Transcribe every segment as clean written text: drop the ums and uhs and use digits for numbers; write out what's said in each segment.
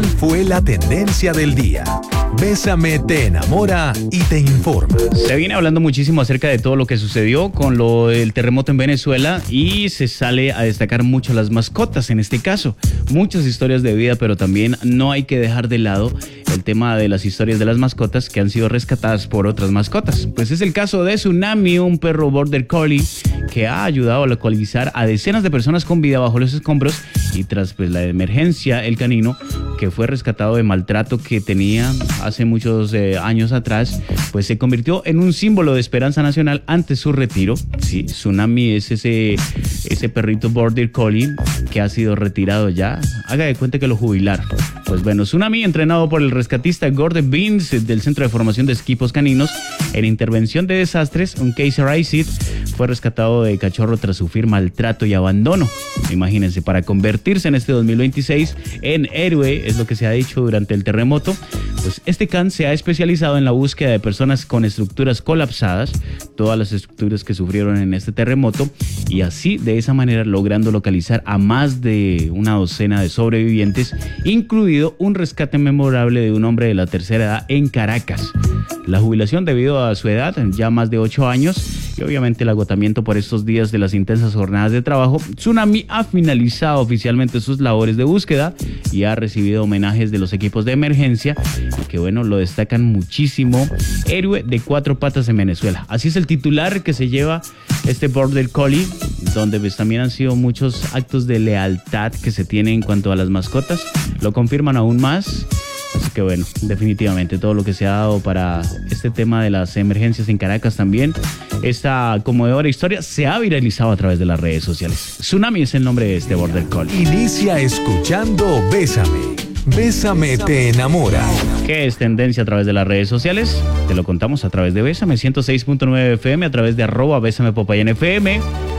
¿Cuál fue la tendencia del día? Bésame te enamora y te informa. Se viene hablando muchísimo acerca de todo lo que sucedió con el terremoto en Venezuela y se sale a destacar mucho las mascotas en este caso. Muchas historias de vida, pero también no hay que dejar de lado el tema de las historias de las mascotas que han sido rescatadas por otras mascotas. Pues es el caso de Tsunami, un perro border collie que ha ayudado a localizar a decenas de personas con vida bajo los escombros y tras la emergencia, el canino que fue rescatado de maltrato que tenía hace muchos años atrás, pues se convirtió en un símbolo de esperanza nacional ante su retiro. Sí, Tsunami es ese perrito border collie que ha sido retirado ya. Haga de cuenta que lo jubilaron. Pues bueno, Tsunami, entrenado por el rescatista Gordon Beans del Centro de Formación de Equipos Caninos en Intervención de Desastres, un case Racid, fue rescatado de cachorro tras sufrir maltrato y abandono. Imagínense, para convertirse en este 2026 en héroe, es lo que se ha dicho durante el terremoto. Pues este can se ha especializado en la búsqueda de personas con estructuras colapsadas, todas las estructuras que sufrieron en este terremoto, y así de esa manera logrando localizar a más de una docena de sobrevivientes, incluido un rescate memorable de un hombre de la tercera edad en Caracas. La jubilación debido a su edad, ya más de 8 años, y obviamente el agotamiento por estos días de las intensas jornadas de trabajo, Tsunami ha finalizado oficialmente sus labores de búsqueda y ha recibido homenajes de los equipos de emergencia, que bueno, lo destacan muchísimo. Héroe de 4 patas en Venezuela. Así es el titular que se lleva este Border Collie, donde pues también han sido muchos actos de lealtad que se tienen en cuanto a las mascotas. Lo confirman aún más. Así que bueno, definitivamente todo lo que se ha dado para este tema de las emergencias en Caracas también. Esta conmovedora historia se ha viralizado a través de las redes sociales. Tsunami es el nombre de este Border Collie. Inicia escuchando Bésame. Bésame te enamora. ¿Qué es tendencia a través de las redes sociales? Te lo contamos a través de Bésame 106.9 FM, a través de @Bésame Popayán FM.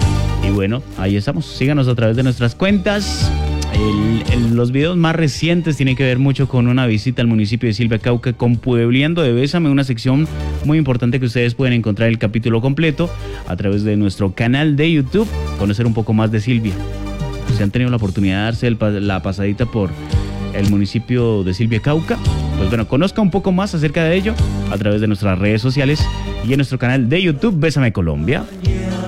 Y bueno, ahí estamos. Síganos a través de nuestras cuentas. Los videos más recientes tienen que ver mucho con una visita al municipio de Silvia Cauca con Puebleando de Bésame, una sección muy importante que ustedes pueden encontrar el capítulo completo a través de nuestro canal de YouTube, conocer un poco más de Silvia. Si han tenido la oportunidad de darse la pasadita por el municipio de Silvia Cauca, pues bueno, conozca un poco más acerca de ello a través de nuestras redes sociales y en nuestro canal de YouTube Bésame Colombia.